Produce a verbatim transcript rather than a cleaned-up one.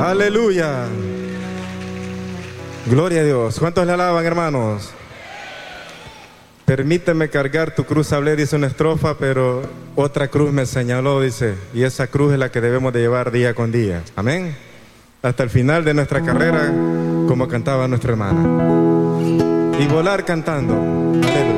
Aleluya. Gloria a Dios. ¿Cuántos le alaban, hermanos? Permíteme cargar tu cruz, hablé, dice una estrofa, pero otra cruz me señaló, dice, y esa cruz es la que debemos de llevar día con día. Amén. Hasta el final de nuestra carrera, como cantaba nuestra hermana. Y volar cantando. Aleluya.